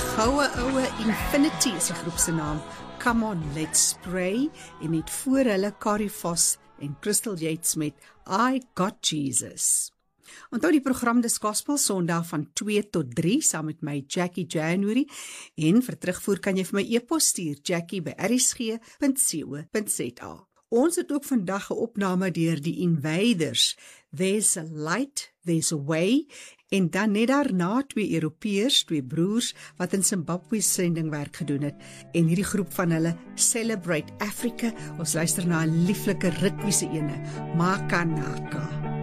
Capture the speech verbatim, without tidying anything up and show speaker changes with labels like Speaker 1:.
Speaker 1: Goue oue Infinity is die groep se naam. Come on, let's spray. En net voor hulle Carrie Voss en Crystal Yates met I Got Jesus. Onthou die program Dis Gospel Sondag van twee tot drie saam met my Jackie January en vir terugvoer kan jy vir my e-pos stuur Jackie by r s g punt co punt z a. Ons het ook vandag 'n opname deur die Invaders. There's a light, there's a way. En dan net daarna twee Europeërs, twee broers wat in Zimbabwe sendingwerk gedoen het. En hierdie groep van hulle Celebrate Africa. Ons luister na 'n lieflike ritmiese ene, Makanaka.